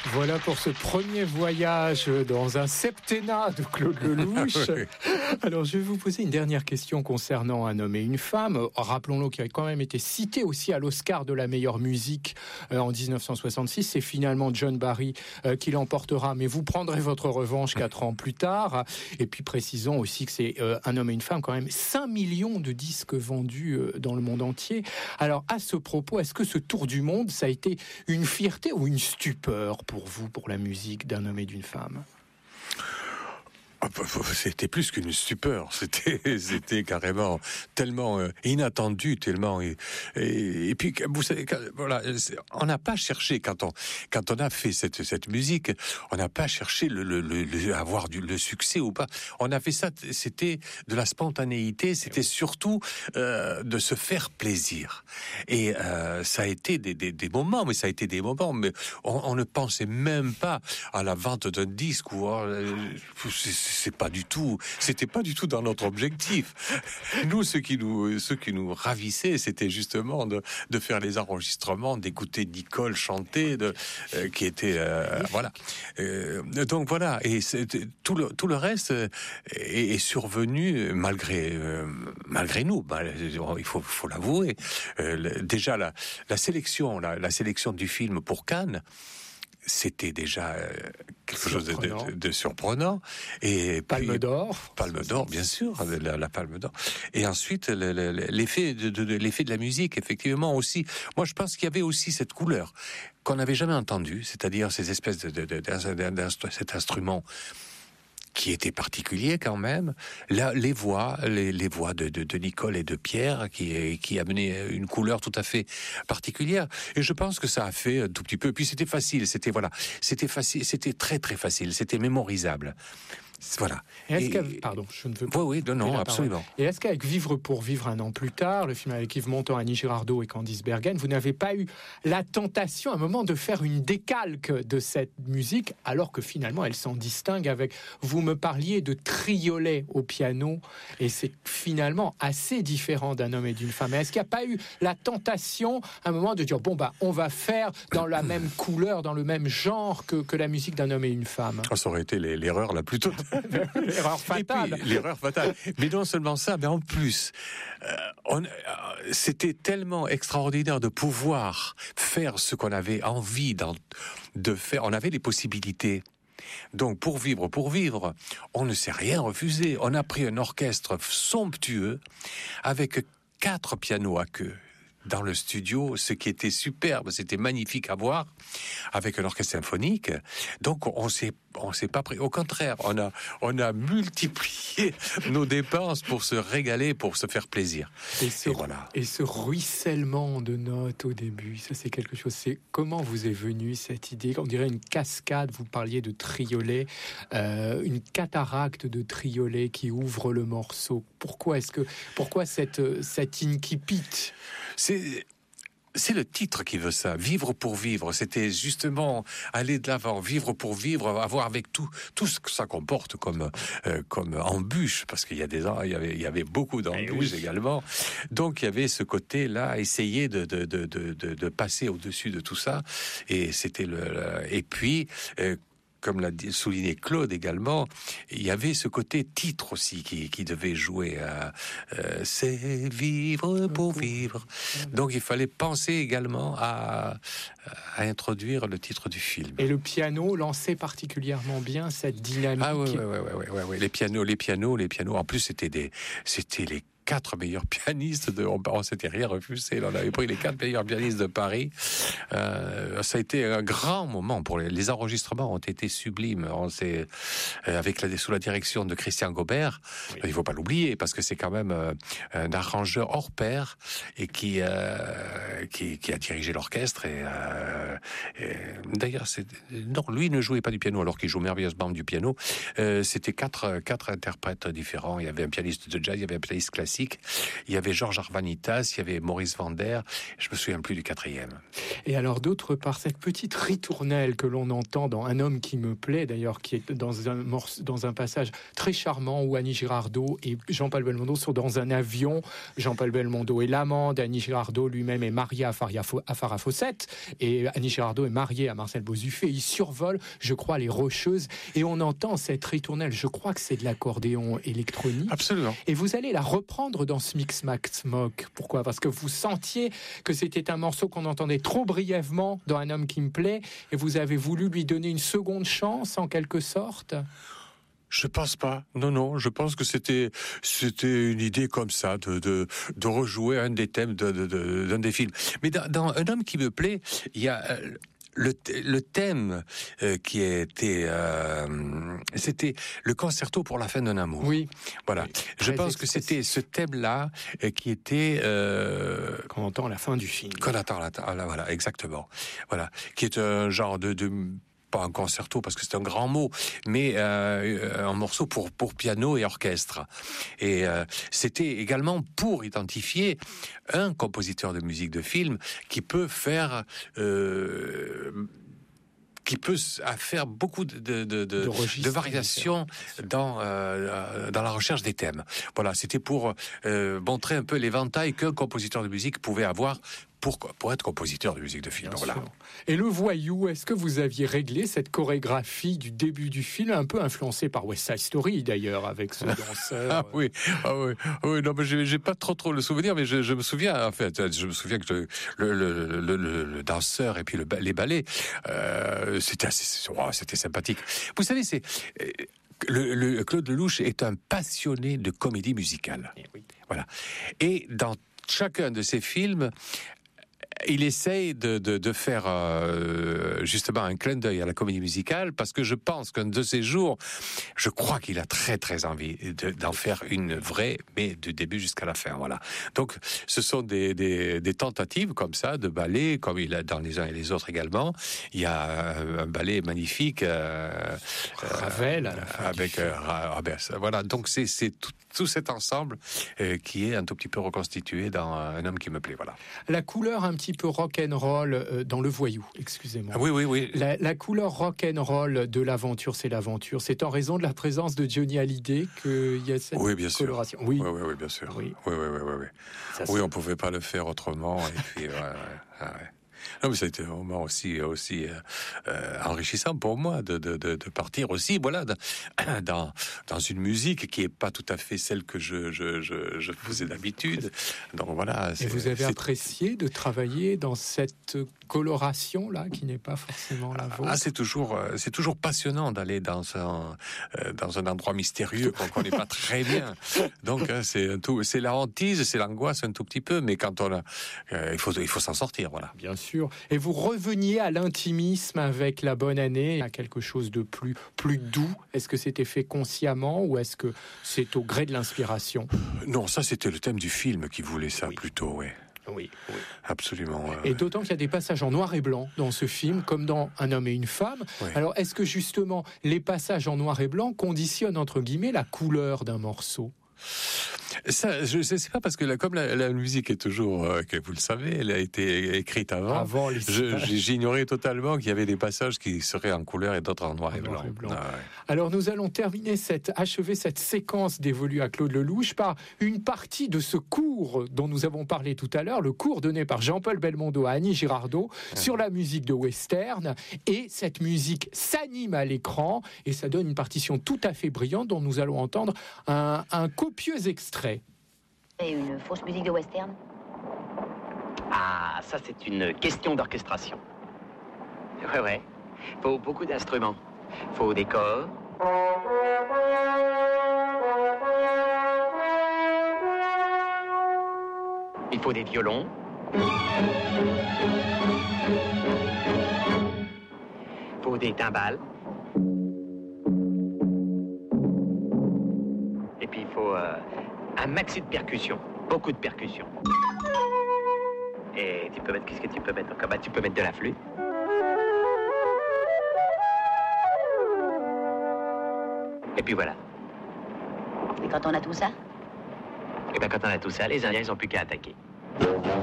Voilà pour ce premier voyage dans un septennat de Claude Lelouch. Alors, je vais vous poser une dernière question concernant Un homme et une femme. Rappelons-le, qui a quand même été cité aussi à l'Oscar de la meilleure musique en 1966. C'est finalement John Barry qui l'emportera, mais vous prendrez votre revanche 4 ans plus tard. Et puis, précisons aussi que c'est Un homme et une femme, quand même 5 millions de disques vendus dans le monde entier. Alors, à ce propos, est-ce que ce tour du monde, ça a été une fierté ou une stupeur pour vous, pour la musique d'Un homme et d'une femme? C'était plus qu'une stupeur, c'était carrément tellement inattendu, tellement et puis vous savez, voilà, on n'a pas cherché quand on a fait cette musique, on n'a pas cherché avoir le succès ou pas. On a fait ça, c'était de la spontanéité, c'était surtout de se faire plaisir. Et ça a été des moments, mais ça a été des moments, mais on ne pensait même pas à la vente d'un disque ou c'était pas du tout dans notre objectif. Nous, ce qui nous ravissait, c'était justement de faire les enregistrements, d'écouter Nicole chanter, qui était voilà. Donc voilà, et tout le reste est survenu malgré nous. Il faut l'avouer. Déjà la sélection du film pour Cannes, c'était déjà quelque chose de surprenant. Et Palme d'or, bien sûr, la Palme d'or. Et ensuite, l'effet de la musique, effectivement aussi. Moi, je pense qu'il y avait aussi cette couleur qu'on n'avait jamais entendue, c'est-à-dire ces espèces cet instrument qui était particulier quand même. Là, les voix de Nicole et de Pierre qui amenaient une couleur tout à fait particulière. Et je pense que ça a fait un tout petit peu. Puis c'était facile, c'était très très facile, c'était mémorisable. Voilà. Pardon, je ne veux pas. Oui, non, absolument. Et est-ce qu'avec Vivre pour vivre 1 an plus tard, le film avec Yves Montand, Annie Girardot et Candice Bergen, vous n'avez pas eu la tentation à un moment de faire une décalque de cette musique, alors que finalement elle s'en distingue avec, vous me parliez de triolet au piano, et c'est finalement assez différent d'Un homme et d'une femme. Est-ce qu'il n'y a pas eu la tentation à un moment de dire, on va faire dans la même couleur, dans le même genre que la musique d'Un homme et une femme? Ça aurait été l'erreur la plus totale. L'erreur fatale. L'erreur fatale. Mais non seulement ça, mais en plus, c'était tellement extraordinaire de pouvoir faire ce qu'on avait envie de faire. On avait les possibilités. Donc, pour vivre, on ne s'est rien refusé. On a pris un orchestre somptueux avec 4 pianos à queue dans le studio, ce qui était superbe, c'était magnifique à voir, avec un orchestre symphonique. Donc on s'est pas pris. Au contraire, on a multiplié nos dépenses pour se régaler, pour se faire plaisir. Et ce ruissellement de notes au début, ça c'est quelque chose. C'est comment vous est venue cette idée? On dirait une cascade. Vous parliez de triolet, une cataracte de triolet qui ouvre le morceau. Pourquoi cette incipit? C'est le titre qui veut ça. Vivre pour vivre. C'était justement aller de l'avant. Vivre pour vivre. Avoir avec tout ce que ça comporte comme embûches. Parce qu'il y avait beaucoup d'embûches également. Donc il y avait ce côté-là, essayer de passer au-dessus de tout ça. Et c'était et puis, comme l'a souligné Claude également, il y avait ce côté titre aussi qui devait jouer à c'est vivre pour vivre. Donc il fallait penser également à introduire le titre du film. Et le piano lançait particulièrement bien cette dynamique. Ah ouais. Les pianos. En plus c'était les 4 meilleurs pianistes on s'était rien refusé. On avait pris les 4 meilleurs pianistes de Paris. Ça a été un grand moment pour les enregistrements ont été sublimes. Sous la direction de Christian Gaubert. Oui. Il faut pas l'oublier parce que c'est quand même un arrangeur hors pair et qui a dirigé l'orchestre et d'ailleurs lui ne jouait pas du piano alors qu'il joue merveilleusement du piano. C'était quatre interprètes différents. Il y avait un pianiste de jazz, il y avait un pianiste classique. fantastique. Il y avait Georges Arvanitas, il y avait Maurice Vander, je me souviens plus du quatrième. Et alors d'autre part, cette petite ritournelle que l'on entend dans Un homme qui me plaît, d'ailleurs, qui est dans un passage très charmant où Annie Girardot et Jean-Paul Belmondo sont dans un avion. Jean-Paul Belmondo est l'amant d'Annie Girardot, lui-même est marié à Farah Fawcett, et Annie Girardot est mariée à Marcel Bozuffé. Ils survolent, je crois, les Rocheuses, et on entend cette ritournelle. Je crois que c'est de l'accordéon électronique. Absolument. Et vous allez la reprendre dans ce Mix Max Mock. Pourquoi ? Parce que vous sentiez que c'était un morceau qu'on entendait trop brièvement dans Un homme qui me plaît, et vous avez voulu lui donner une seconde chance, en quelque sorte ? Je pense pas. Non, je pense que c'était une idée comme ça de rejouer un des thèmes d'un des films. Mais dans Un homme qui me plaît, il y a le thème qui était c'était le concerto pour la fin d'un amour. Oui. Voilà. Oui, je pense que c'était ce thème-là qui était qu'on entend à la fin du film. Qu'on attend voilà, exactement. Voilà, qui est un genre de pas un concerto parce que c'est un grand mot, mais un morceau pour piano et orchestre. Et c'était également pour identifier un compositeur de musique de film qui peut faire faire beaucoup de variations dans la recherche des thèmes. Voilà, c'était pour montrer un peu l'éventail qu'un compositeur de musique pouvait avoir pour être compositeur de musique de film. Voilà. Et le voyou, est-ce que vous aviez réglé cette chorégraphie du début du film, un peu influencée par West Side Story d'ailleurs, avec ce danseur? Oui, non, mais j'ai pas trop le souvenir, mais je me souviens, en fait, que le danseur et puis les ballets, c'était sympathique. Vous savez, Claude Lelouch est un passionné de comédie musicale. Oui. Voilà. Et dans chacun de ses films, il essaye de faire justement un clin d'œil à la comédie musicale, parce que je pense qu'un de ces jours, je crois qu'il a très très envie d'en faire une vraie, mais du début jusqu'à la fin. Voilà. Donc ce sont des tentatives comme ça de ballet, comme il a dans les uns et les autres également. Il y a un ballet magnifique Ravel à la fin avec voilà. Donc c'est tout cet ensemble qui est un tout petit peu reconstitué dans Un homme qui me plaît. Voilà. La couleur un petit peu rock'n'roll dans Le Voyou, excusez-moi. Oui. La couleur rock'n'roll de l'aventure, c'est l'aventure. C'est en raison de la présence de Johnny Hallyday qu'il y a cette coloration. Oui, bien sûr. Oui. Oui, on pouvait pas le faire autrement. Et puis, ouais. Non, mais ça a été un moment aussi enrichissant pour moi de partir aussi, voilà, dans une musique qui est pas tout à fait celle que je faisais d'habitude. Donc voilà. Et vous avez apprécié de travailler dans cette coloration là, qui n'est pas forcément la vôtre? C'est toujours passionnant d'aller dans un endroit mystérieux qu'on connaît pas très bien. Donc c'est la hantise, c'est l'angoisse un tout petit peu, mais quand il faut s'en sortir, voilà. Bien sûr. Et vous reveniez à l'intimisme avec La Bonne Année, à quelque chose de plus doux. Est-ce que c'était fait consciemment ou est-ce que c'est au gré de l'inspiration? Non, ça c'était le thème du film qui voulait ça plutôt, ouais. Oui. Absolument. Et d'autant qu'il y a des passages en noir et blanc dans ce film, comme dans Un homme et une femme. Oui. Alors, est-ce que justement, les passages en noir et blanc conditionnent, entre guillemets, la couleur d'un morceau? Ça, je sais pas, parce que comme la musique est toujours, que vous le savez, elle a été écrite avant j'ignorais totalement qu'il y avait des passages qui seraient en couleur et d'autres en noir et blanc. Ah, ouais. Alors nous allons achever cette séquence dévolue à Claude Lelouch par une partie de ce cours dont nous avons parlé tout à l'heure, le cours donné par Jean-Paul Belmondo à Annie Girardot sur la musique de western, et cette musique s'anime à l'écran et ça donne une partition tout à fait brillante dont nous allons entendre un copieux extrait. Et une fausse musique de western? Ah, ça c'est une question d'orchestration. Ouais. Faut beaucoup d'instruments. Faut des corps. Il faut des violons. Faut des timbales. Et puis il faut un maxi de percussions, beaucoup de percussions. Et tu peux mettre, qu'est-ce que tu peux mettre encore? Tu peux mettre de la flûte. Et puis voilà. Et quand on a tout ça? Et Et bien, quand on a tout ça, les Indiens, ils n'ont plus qu'à attaquer.